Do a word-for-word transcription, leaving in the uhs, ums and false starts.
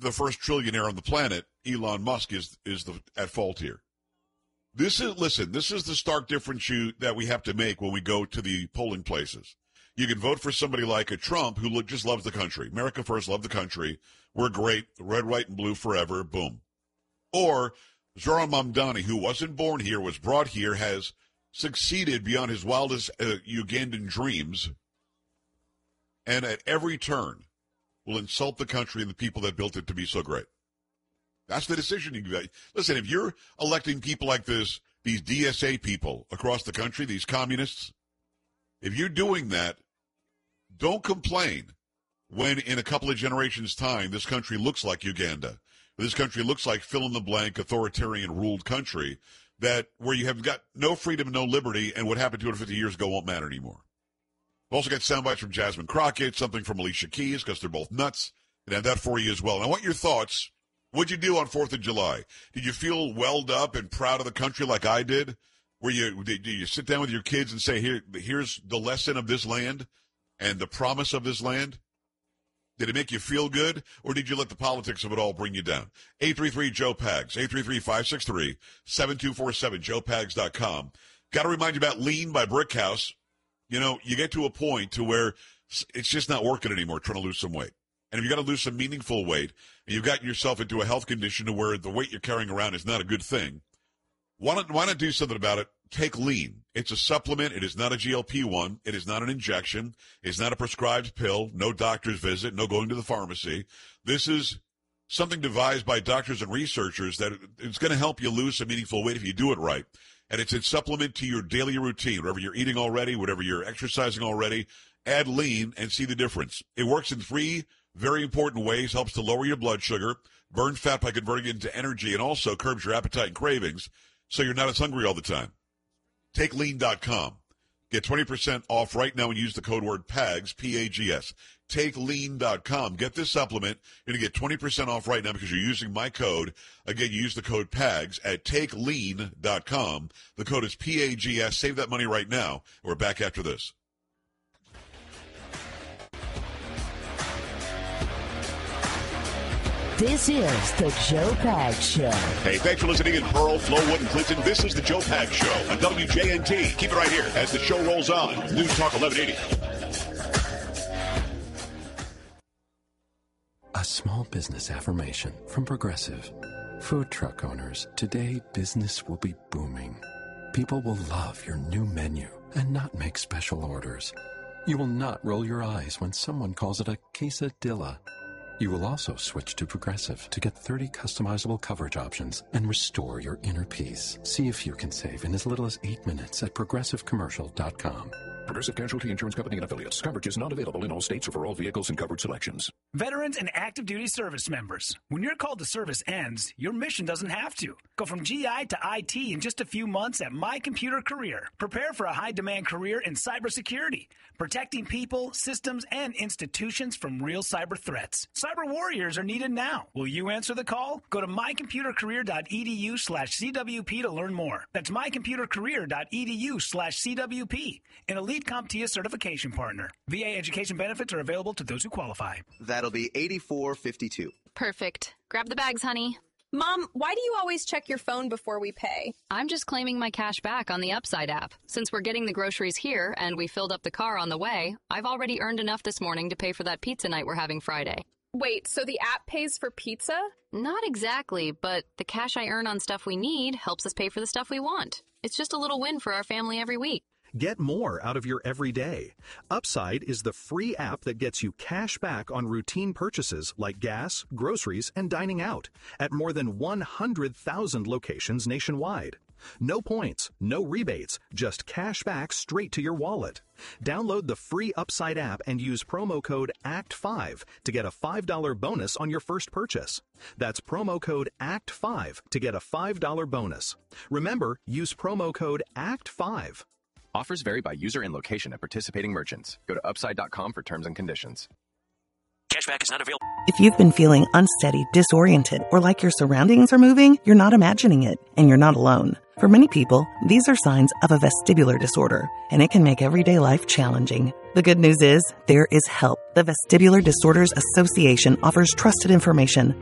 the first trillionaire on the planet, Elon Musk, is is the, at fault here. This is, listen, this is the stark difference you, that we have to make when we go to the polling places. You can vote for somebody like a Trump who look, just loves the country. America first, love the country. We're great. Red, white, and blue forever. Boom. Or Zoran Mamdani, who wasn't born here, was brought here, has succeeded beyond his wildest uh, Ugandan dreams, and at every turn will insult the country and the people that built it to be so great. That's the decision you get. Listen, if you're electing people like this, these D S A people across the country, these communists, if you're doing that, don't complain when in a couple of generations' time this country looks like Uganda. This country looks like fill-in-the-blank authoritarian-ruled country that where you have got no freedom, no liberty, and what happened two hundred fifty years ago won't matter anymore. We've also got sound bites from Jasmine Crockett, something from Alicia Keys, because they're both nuts, and have that for you as well. And I want your thoughts. What'd you do on fourth of July? Did you feel welled up and proud of the country like I did? Where you did you sit down with your kids and say, "Here, here's the lesson of this land and the promise of this land"? Did it make you feel good, or did you let the politics of it all bring you down? eight three three Joe Pags, eight three three, five six three, seven two four seven, joe pags dot com. Got to remind you about Lean by Brickhouse. You know, you get to a point to where it's just not working anymore trying to lose some weight. And if you got to lose some meaningful weight, and you've gotten yourself into a health condition to where the weight you're carrying around is not a good thing, why not, why not do something about it? Take Lean. It's a supplement. It is not a G L P one. It is not an injection. It's not a prescribed pill. No doctor's visit. No going to the pharmacy. This is something devised by doctors and researchers that it's going to help you lose some meaningful weight if you do it right. And it's a supplement to your daily routine. Whatever you're eating already, whatever you're exercising already, add Lean and see the difference. It works in three very important ways. Helps to lower your blood sugar, burn fat by converting it into energy, and also curbs your appetite and cravings so you're not as hungry all the time. take lean dot com. Get twenty percent off right now and use the code word PAGS, P A G S. take lean dot com. Get this supplement. You're going to get twenty percent off right now because you're using my code. Again, you use the code PAGS at take lean dot com. The code is P A G S. Save that money right now. We're back after this. This is the Joe Pags Show. Hey, thanks for listening in Pearl, Flowood, and Clinton. This is the Joe Pags Show on W J N T. Keep it right here as the show rolls on. News Talk eleven eighty. A small business affirmation from Progressive. Food truck owners, today business will be booming. People will love your new menu and not make special orders. You will not roll your eyes when someone calls it a quesadilla. You will also switch to Progressive to get thirty customizable coverage options and restore your inner peace. See if you can save in as little as eight minutes at progressive commercial dot com. Progressive Casualty Insurance Company and Affiliates. Coverage is not available in all states or for all vehicles and covered selections. Veterans and active duty service members. When your call to service ends, your mission doesn't have to. Go from G I to I T in just a few months at My Computer Career. Prepare for a high-demand career in cybersecurity, protecting people, systems, and institutions from real cyber threats. Cyber warriors are needed now. Will you answer the call? Go to my computer career dot e d u slash C W P to learn more. That's my computer career dot e d u slash C W P. An elite CompTIA certification partner. V A education benefits are available to those who qualify. That'll be eighty-four fifty-two. Perfect. Grab the bags, honey. Mom, why do you always check your phone before we pay? I'm just claiming my cash back on the Upside app. Since we're getting the groceries here and we filled up the car on the way, I've already earned enough this morning to pay for that pizza night we're having Friday. Wait, so the app pays for pizza? Not exactly, but the cash I earn on stuff we need helps us pay for the stuff we want. It's just a little win for our family every week. Get more out of your everyday. Upside is the free app that gets you cash back on routine purchases like gas, groceries, and dining out at more than one hundred thousand locations nationwide. No points, no rebates, just cash back straight to your wallet. Download the free Upside app and use promo code A C T five to get a five dollars bonus on your first purchase. That's promo code A C T five to get a five dollars bonus. Remember, use promo code A C T five. Offers vary by user and location at participating merchants. Go to upside dot com for terms and conditions. Cashback is not available. If you've been feeling unsteady, disoriented, or like your surroundings are moving, you're not imagining it, and you're not alone. For many people, these are signs of a vestibular disorder, and it can make everyday life challenging. The good news is, there is help. The Vestibular Disorders Association offers trusted information,